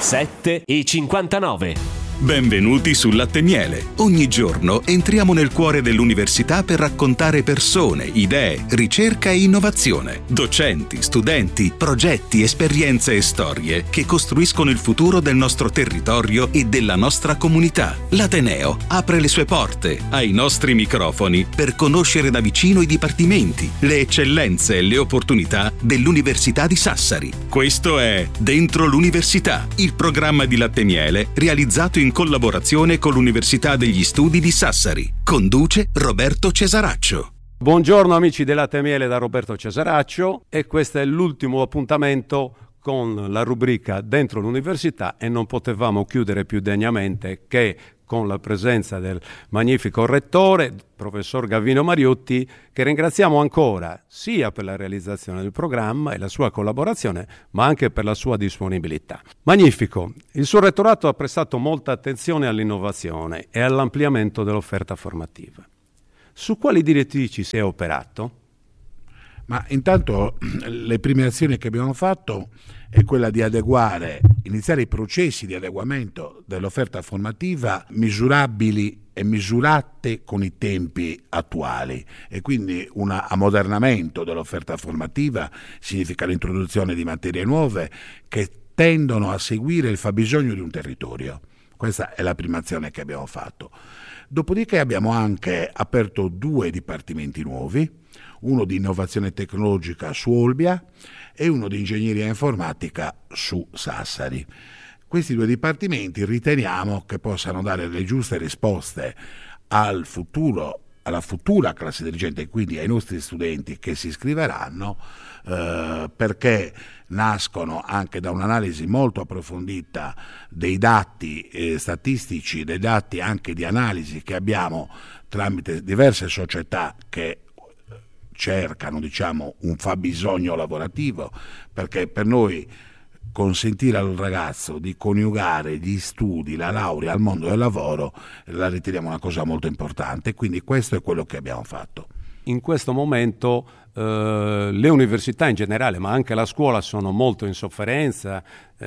7:59. Benvenuti su Latte e Miele. Ogni giorno entriamo nel cuore dell'università per raccontare persone, idee, ricerca e innovazione. Docenti, studenti, progetti, esperienze e storie che costruiscono il futuro del nostro territorio e della nostra comunità. L'Ateneo apre le sue porte ai nostri microfoni per conoscere da vicino i dipartimenti, le eccellenze e le opportunità dell'Università di Sassari. Questo è Dentro l'Università, il programma di Latte e Miele realizzato in collaborazione con l'Università degli Studi di Sassari. Conduce Roberto Cesaraccio. Buongiorno amici del Latte e Miele da Roberto Cesaraccio, e questo è l'ultimo appuntamento con la rubrica Dentro l'Università, e non potevamo chiudere più degnamente che con la presenza del magnifico rettore, professor Gavino Mariotti, che ringraziamo ancora sia per la realizzazione del programma e la sua collaborazione, ma anche per la sua disponibilità. Magnifico! Il suo rettorato ha prestato molta attenzione all'innovazione e all'ampliamento dell'offerta formativa. Su quali direttrici si è operato? Ma intanto le prime azioni che abbiamo fatto è quella di iniziare i processi di adeguamento dell'offerta formativa misurabili e misurate con i tempi attuali, e quindi un ammodernamento dell'offerta formativa significa l'introduzione di materie nuove che tendono a seguire il fabbisogno di un territorio. Questa è la prima azione che abbiamo fatto. Dopodiché abbiamo anche aperto 2 dipartimenti nuovi, uno di innovazione tecnologica su Olbia e uno di ingegneria informatica su Sassari. Questi 2 dipartimenti riteniamo che possano dare le giuste risposte al futuro, alla futura classe dirigente, e quindi ai nostri studenti che si iscriveranno, perché nascono anche da un'analisi molto approfondita dei dati statistici, dei dati anche di analisi che abbiamo tramite diverse società che cercano, un fabbisogno lavorativo, perché per noi consentire al ragazzo di coniugare gli studi, la laurea al mondo del lavoro, la ritiriamo una cosa molto importante, quindi questo è quello che abbiamo fatto. In questo momento le università in generale, ma anche la scuola, sono molto in sofferenza,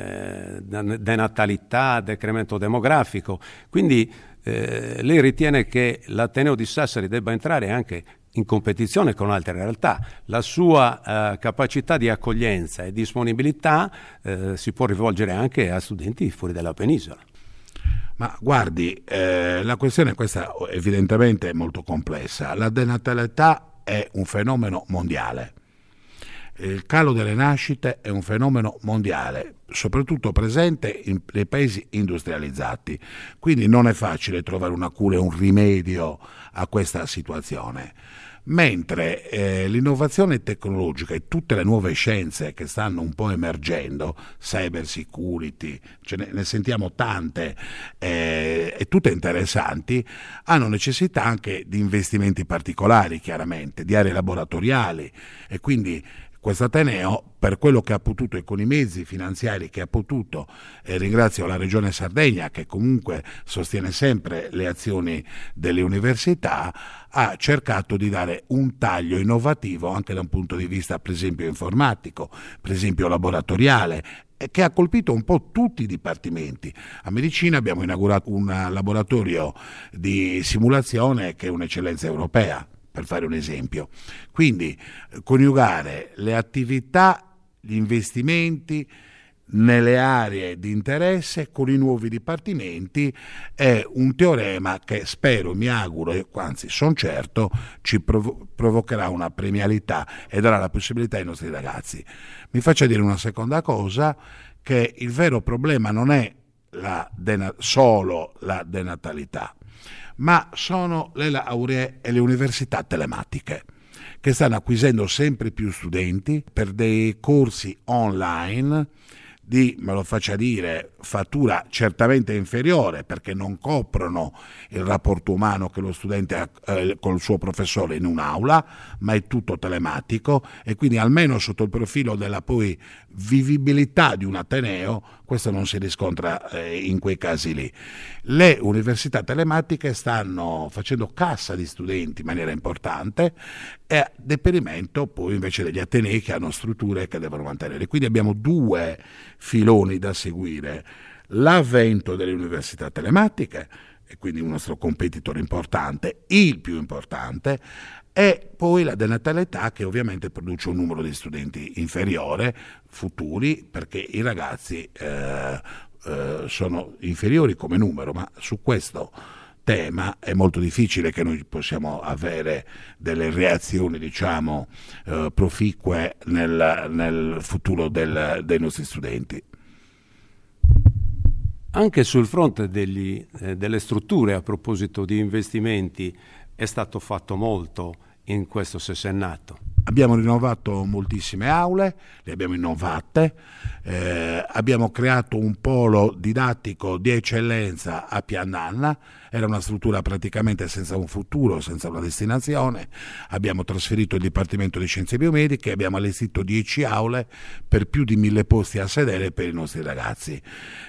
denatalità, decremento demografico, quindi lei ritiene che l'Ateneo di Sassari debba entrare anche in competizione con altre realtà. La sua capacità di accoglienza e disponibilità si può rivolgere anche a studenti fuori dalla penisola. Ma guardi, la questione questa evidentemente è molto complessa. La denatalità è un fenomeno mondiale. Il calo delle nascite è un fenomeno mondiale, soprattutto presente nei paesi industrializzati. Quindi non è facile trovare una cura e un rimedio a questa situazione. Mentre l'innovazione tecnologica e tutte le nuove scienze che stanno un po' emergendo, cyber security, ne sentiamo tante e tutte interessanti, hanno necessità anche di investimenti particolari, chiaramente, di aree laboratoriali, e quindi questo Ateneo, per quello che ha potuto e con i mezzi finanziari che ha potuto, ringrazio la Regione Sardegna che comunque sostiene sempre le azioni delle università, ha cercato di dare un taglio innovativo anche da un punto di vista per esempio informatico, per esempio laboratoriale, che ha colpito un po' tutti i dipartimenti. A medicina abbiamo inaugurato un laboratorio di simulazione che è un'eccellenza europea, per fare un esempio. Quindi coniugare le attività, gli investimenti nelle aree di interesse con i nuovi dipartimenti è un teorema che spero, mi auguro, e anzi sono certo ci provocherà una premialità e darà la possibilità ai nostri ragazzi. Mi faccia dire una seconda cosa, che il vero problema non è solo la denatalità, ma sono le lauree e le università telematiche, che stanno acquisendo sempre più studenti per dei corsi online di, me lo faccia dire, fattura certamente inferiore, perché non coprono il rapporto umano che lo studente ha col suo professore in un'aula, ma è tutto telematico, e quindi almeno sotto il profilo della poi vivibilità di un ateneo questo non si riscontra in quei casi lì. Le università telematiche stanno facendo cassa di studenti in maniera importante, e a deperimento poi invece degli atenei che hanno strutture che devono mantenere. Quindi abbiamo due filoni da seguire: l'avvento delle università telematiche, e quindi un nostro competitor importante, il più importante, e poi la denatalità, che ovviamente produce un numero di studenti inferiore, futuri, perché i ragazzi sono inferiori come numero, ma su questo tema è molto difficile che noi possiamo avere delle reazioni, diciamo, proficue nel futuro dei nostri studenti. Anche sul fronte delle strutture, a proposito di investimenti, è stato fatto molto in questo sessennato. Abbiamo rinnovato moltissime aule, le abbiamo innovate, abbiamo creato un polo didattico di eccellenza a Piandanna, era una struttura praticamente senza un futuro, senza una destinazione. Abbiamo trasferito il Dipartimento di Scienze Biomediche, abbiamo allestito 10 aule per più di 1000 posti a sedere per i nostri ragazzi,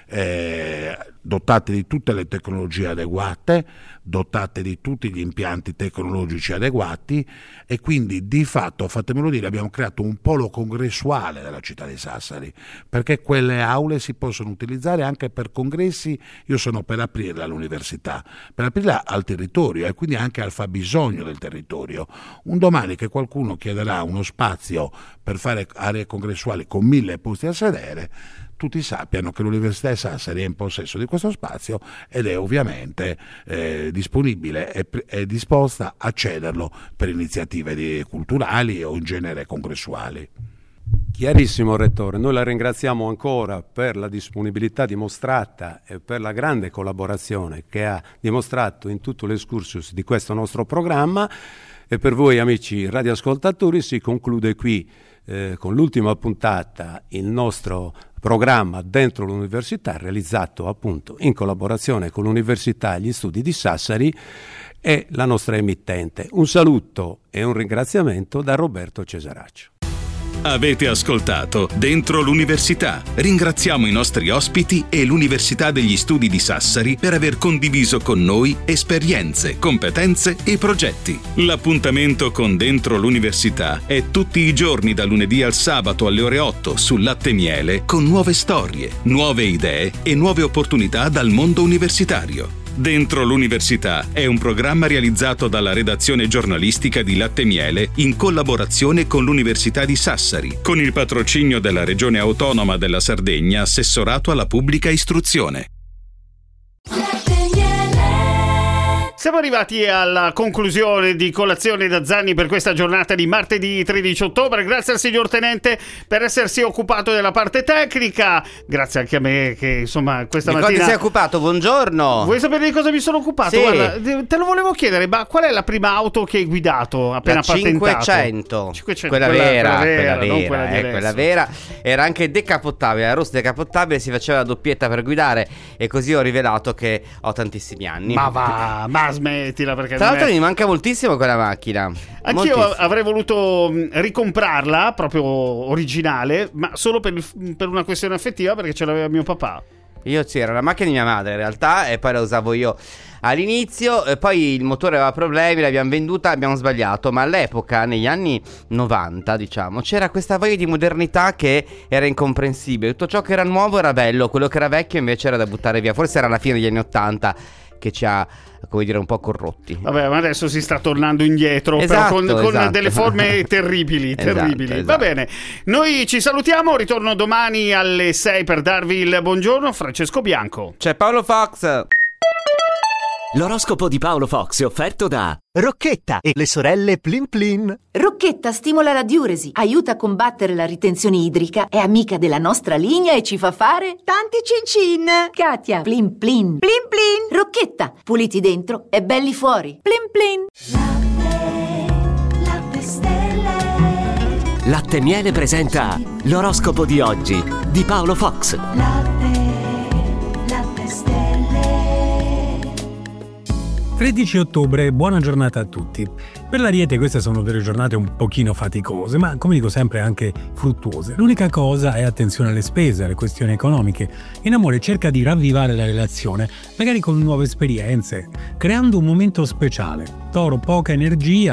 dotate di tutte le tecnologie adeguate, dotate di tutti gli impianti tecnologici adeguati, e quindi di fatto, fatemelo dire, abbiamo creato un polo congressuale della città di Sassari, perché quelle aule si possono utilizzare anche per congressi. Io sono per aprirla all'università, per aprirla al territorio e quindi anche al fabbisogno del territorio. Un domani che qualcuno chiederà uno spazio per fare aree congressuali con 1000 posti a sedere, tutti sappiano che l'Università di Sassari è in possesso di questo spazio ed è ovviamente disponibile e disposta a cederlo per iniziative culturali o in genere congressuali. Chiarissimo, Rettore. Noi la ringraziamo ancora per la disponibilità dimostrata e per la grande collaborazione che ha dimostrato in tutto l'escursus di questo nostro programma, e per voi amici radioascoltatori si conclude qui con l'ultima puntata il nostro programma Dentro l'Università, realizzato appunto in collaborazione con l'Università e gli Studi di Sassari e la nostra emittente. Un saluto e un ringraziamento da Roberto Cesaraccio. Avete ascoltato Dentro l'Università. Ringraziamo i nostri ospiti e l'Università degli Studi di Sassari per aver condiviso con noi esperienze, competenze e progetti. L'appuntamento con Dentro l'Università è tutti i giorni da lunedì al sabato alle ore 8 su Latte Miele, con nuove storie, nuove idee e nuove opportunità dal mondo universitario. Dentro l'Università è un programma realizzato dalla redazione giornalistica di Latte Miele in collaborazione con l'Università di Sassari, con il patrocinio della Regione Autonoma della Sardegna, assessorato alla pubblica istruzione. Siamo arrivati alla conclusione di Colazione da Zanni per questa giornata di martedì 13 ottobre. Grazie al signor Tenente per essersi occupato della parte tecnica. Grazie anche a me che insomma questa mattina... Di cosa ti sei occupato? Buongiorno. Vuoi sapere di cosa mi sono occupato? Sì. Guarda, te lo volevo chiedere, ma qual è la prima auto che hai guidato appena patentato? 500. Quella vera. Quella vera. Era anche decapottabile, era rossa decapottabile, si faceva la doppietta per guidare e così ho rivelato che ho tantissimi anni. Ma smettila, perché tra l'altro mi manca moltissimo quella macchina. Anch'io avrei voluto ricomprarla proprio originale, ma solo per una questione affettiva, perché ce l'aveva mio papà. Io sì, era la macchina di mia madre in realtà, e poi la usavo io all'inizio, e poi il motore aveva problemi, l'abbiamo venduta, abbiamo sbagliato. Ma all'epoca, negli anni 90 diciamo, c'era questa voglia di modernità che era incomprensibile. Tutto ciò che era nuovo era bello, quello che era vecchio invece era da buttare via. Forse era la fine degli anni 80 che ci ha, come dire, un po' corrotti. Vabbè, ma adesso si sta tornando indietro, esatto, però con delle forme terribili. Esatto. Va bene, noi ci salutiamo, ritorno domani alle 6 per darvi il buongiorno. Francesco Bianco. C'è Paolo Fox. L'oroscopo di Paolo Fox è offerto da Rocchetta e le sorelle Plin Plin. Rocchetta stimola la diuresi, aiuta a combattere la ritenzione idrica, è amica della nostra linea e ci fa fare tanti cin-cin. Katia, Plin Plin. Plin Plin. Rocchetta, puliti dentro e belli fuori. Plin Plin. Latte Stelle. Latte Miele presenta l'oroscopo di oggi di Paolo Fox. Latte Stelle. 13 ottobre, buona giornata a tutti. Per l'Ariete queste sono delle giornate un pochino faticose, ma come dico sempre anche fruttuose. L'unica cosa è attenzione alle spese, alle questioni economiche. In amore cerca di ravvivare la relazione, magari con nuove esperienze, creando un momento speciale. Toro, poca energia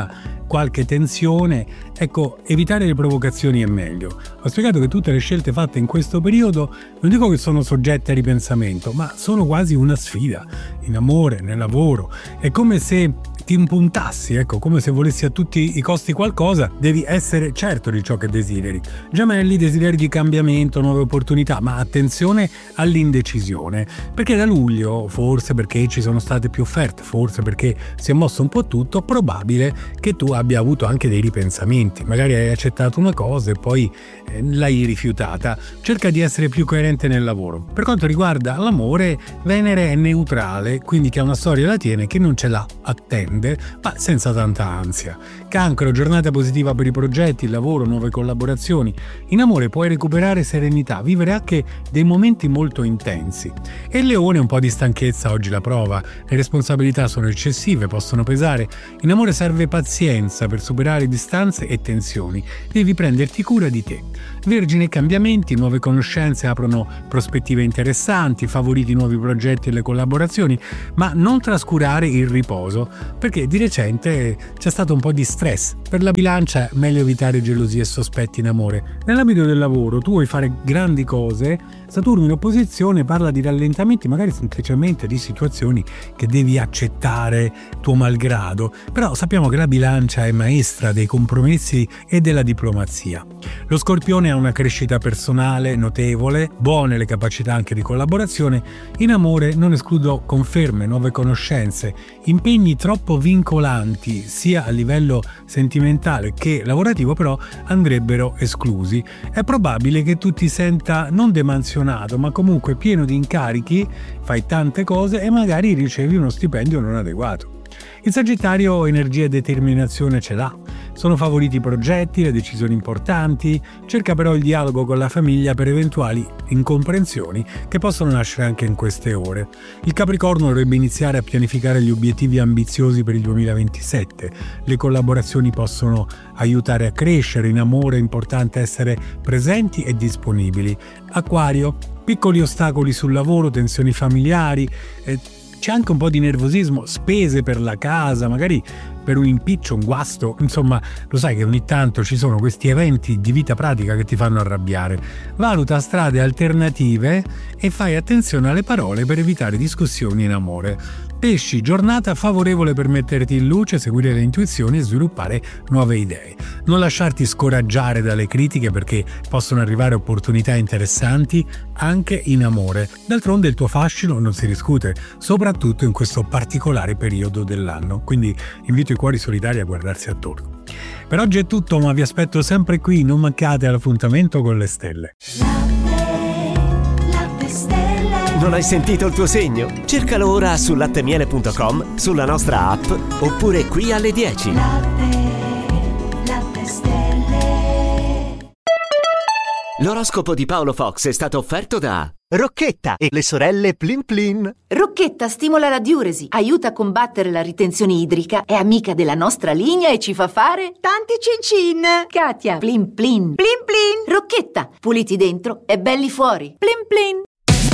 qualche tensione. Ecco, evitare le provocazioni è meglio. Ho spiegato che tutte le scelte fatte in questo periodo non dico che sono soggette a ripensamento, ma sono quasi una sfida. In amore, nel lavoro. È come se ti impuntassi, ecco, come se volessi a tutti i costi qualcosa, devi essere certo di ciò che desideri. Gemelli, desideri di cambiamento, nuove opportunità, ma attenzione all'indecisione, perché da luglio, forse perché ci sono state più offerte, forse perché si è mosso un po' tutto, probabile che tu abbia avuto anche dei ripensamenti, magari hai accettato una cosa e poi l'hai rifiutata. Cerca di essere più coerente nel lavoro. Per quanto riguarda l'amore, Venere è neutrale, quindi chi ha una storia la tiene, chi non ce l'ha attende, ma senza tanta ansia. Cancro, giornata positiva per i progetti, il lavoro, nuove collaborazioni. In amore puoi recuperare serenità, vivere anche dei momenti molto intensi. E il Leone, un po' di stanchezza oggi la prova, le responsabilità sono eccessive, possono pesare. In amore serve pazienza per superare distanze e tensioni, devi prenderti cura di te. Vergine, cambiamenti, nuove conoscenze aprono prospettive interessanti, favoriti nuovi progetti e le collaborazioni, ma non trascurare il riposo, perché di recente c'è stato un po' di stress. Per la Bilancia meglio evitare gelosie e sospetti in amore. Nell'ambito del lavoro tu vuoi fare grandi cose, Saturno in opposizione parla di rallentamenti, magari semplicemente di situazioni che devi accettare tuo malgrado, però sappiamo che la Bilancia è maestra dei compromessi e della diplomazia. Lo Scorpione ha una crescita personale notevole, buone le capacità anche di collaborazione. In amore non escludo conferme, nuove conoscenze, impegni troppo vincolanti sia a livello sentimentale che lavorativo però andrebbero esclusi. È probabile che tu ti senta non demansionato ma comunque pieno di incarichi, fai tante cose e magari ricevi uno stipendio non adeguato. Il Sagittario energia e determinazione ce l'ha. Sono favoriti i progetti, le decisioni importanti, cerca però il dialogo con la famiglia per eventuali incomprensioni che possono nascere anche in queste ore. Il Capricorno dovrebbe iniziare a pianificare gli obiettivi ambiziosi per il 2027. Le collaborazioni possono aiutare a crescere, in amore è importante essere presenti e disponibili. Acquario, piccoli ostacoli sul lavoro, tensioni familiari, c'è anche un po' di nervosismo, spese per la casa, magari per un impiccio, un guasto, insomma lo sai che ogni tanto ci sono questi eventi di vita pratica che ti fanno arrabbiare. Valuta strade alternative e fai attenzione alle parole per evitare discussioni in amore. Pesci, giornata favorevole per metterti in luce, seguire le intuizioni e sviluppare nuove idee. Non lasciarti scoraggiare dalle critiche perché possono arrivare opportunità interessanti anche in amore. D'altronde il tuo fascino non si discute, soprattutto in questo particolare periodo dell'anno. Quindi invito i cuori solitari a guardarsi attorno. Per oggi è tutto, ma vi aspetto sempre qui, non mancate all'appuntamento con le stelle. Non hai sentito il tuo segno? Cercalo ora su lattemiele.com, sulla nostra app oppure qui alle 10. Latte Stelle. L'oroscopo di Paolo Fox è stato offerto da Rocchetta e le sorelle Plin Plin. Rocchetta stimola la diuresi, aiuta a combattere la ritenzione idrica, è amica della nostra linea e ci fa fare tanti cin-cin. Katia, Plin Plin. Plin Plin. Rocchetta, puliti dentro e belli fuori. Plin Plin.